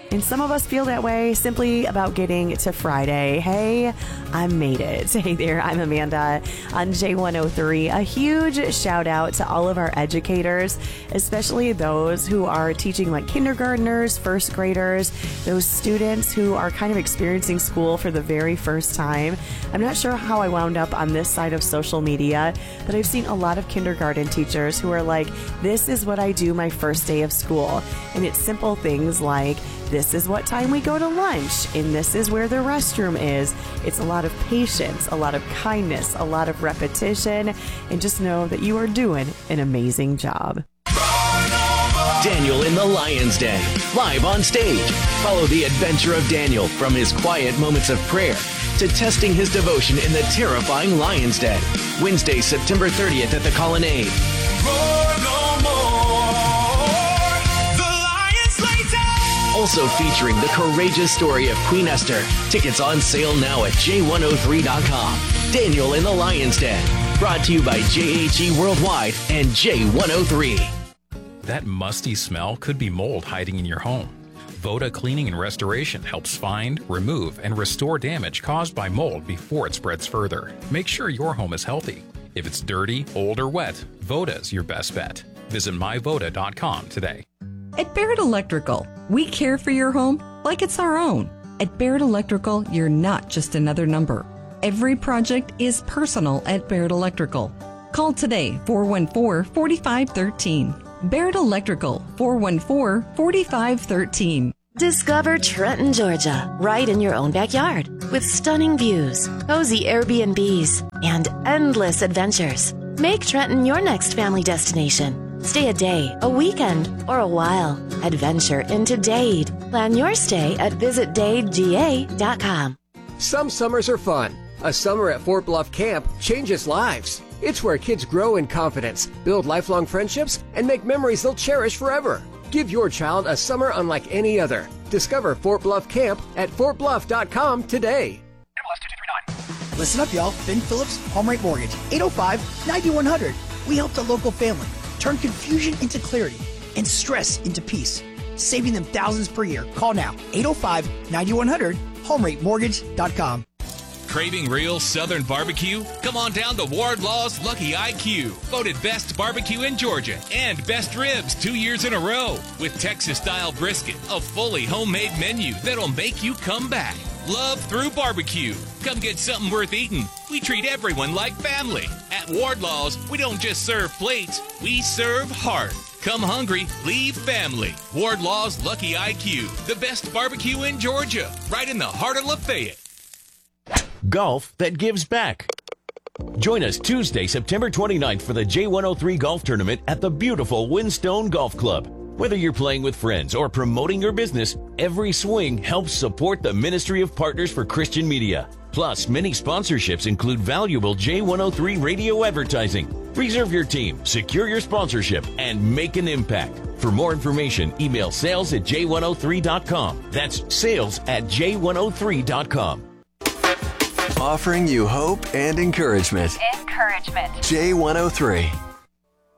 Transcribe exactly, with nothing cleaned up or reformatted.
And some of us feel that way simply about getting to Friday. Hey, I made it. Hey there, I'm Amanda on J one oh three. A huge shout out to all of our educators, especially those who are teaching like kindergartners, first graders, those students who are kind of experiencing school for the very first time. I'm not sure how I wound up on this side of social media, but I've seen a lot of kindergarten teachers who are like, this is what I do my first day of school. And it's simple things like, this is what time we go to lunch, and this is where the restroom is. It's a lot of patience, a lot of kindness, a lot of repetition, and just know that you are doing an amazing job. Daniel in the Lion's Den, live on stage. Follow the adventure of Daniel from his quiet moments of prayer to testing his devotion in the terrifying Lion's Den. Wednesday, September thirtieth at the Colonnade. Roar no more. The Lion Slater. Also featuring the courageous story of Queen Esther. Tickets on sale now at J one oh three dot com. Daniel in the Lion's Den. Brought to you by J H E Worldwide and J one oh three. That musty smell could be mold hiding in your home. Voda Cleaning and Restoration helps find, remove, and restore damage caused by mold before it spreads further. Make sure your home is healthy. If it's dirty, old, or wet, Voda's your best bet. Visit my voda dot com today. At Barrett Electrical, we care for your home like it's our own. At Barrett Electrical, you're not just another number. Every project is personal at Barrett Electrical. Call today, four one four, four five one three. Barrett Electrical, four one four, four five one three. Discover Trenton, Georgia, right in your own backyard, with stunning views, cozy Airbnbs, and endless adventures. Make Trenton your next family destination. Stay a day, a weekend, or a while. Adventure into Dade. Plan your stay at visit dade g a dot com. Some summers are fun. A summer at Fort Bluff Camp changes lives. It's where kids grow in confidence, build lifelong friendships, and make memories they'll cherish forever. Give your child a summer unlike any other. Discover Fort Bluff Camp at fort bluff dot com today. Listen up, y'all. Ben Phillips, Home Rate Mortgage, eight oh five, nine one zero zero. We helped a local family turn confusion into clarity and stress into peace, saving them thousands per year. Call now, eight oh five, nine one zero zero, home rate mortgage dot com. Craving real Southern barbecue? Come on down to Wardlaw's Lucky I Q. Voted best barbecue in Georgia and best ribs two years in a row. With Texas-style brisket, a fully homemade menu that'll make you come back. Love through barbecue. Come get something worth eating. We treat everyone like family. At Wardlaw's, we don't just serve plates, we serve heart. Come hungry, leave family. Wardlaw's Lucky I Q, the best barbecue in Georgia, right in the heart of Lafayette. Golf that gives back. Join us Tuesday, September twenty-ninth for the J one oh three Golf Tournament at the beautiful Windstone Golf Club. Whether you're playing with friends or promoting your business, every swing helps support the Ministry of Partners for Christian Media. Plus, many sponsorships include valuable J one oh three radio advertising. Reserve your team, secure your sponsorship, and make an impact. For more information, email sales at j one oh three dot com. That's sales at j one oh three dot com. Offering you hope and encouragement. Encouragement. J one oh three.